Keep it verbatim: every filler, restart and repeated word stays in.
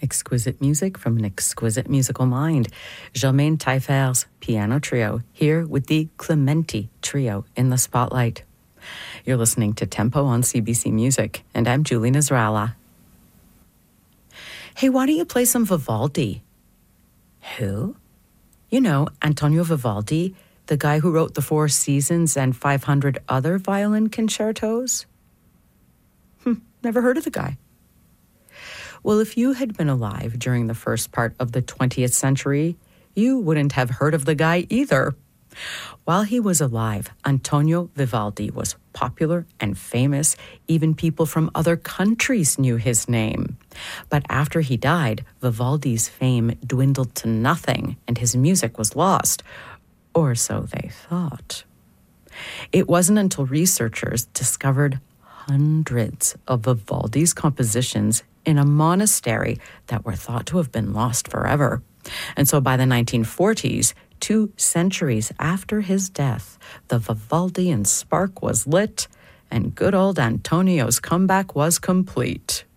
Exquisite music from an exquisite musical mind. Germaine Taillefer's Piano Trio, here with the Clementi Trio in the spotlight. You're listening to Tempo on C B C Music, and I'm Julie Nasrallah. Hey, why don't you play some Vivaldi? Who? You know, Antonio Vivaldi, the guy who wrote the Four Seasons and five hundred other violin concertos? Hm, never heard of the guy. Well, if you had been alive during the first part of the twentieth century, you wouldn't have heard of the guy either. While he was alive, Antonio Vivaldi was popular and famous. Even people from other countries knew his name. But after he died, Vivaldi's fame dwindled to nothing, and his music was lost. Or so they thought. It wasn't until researchers discovered hundreds of Vivaldi's compositions in a monastery that were thought to have been lost forever. And so by the nineteen forties, two centuries after his death, the Vivaldian spark was lit, and good old Antonio's comeback was complete.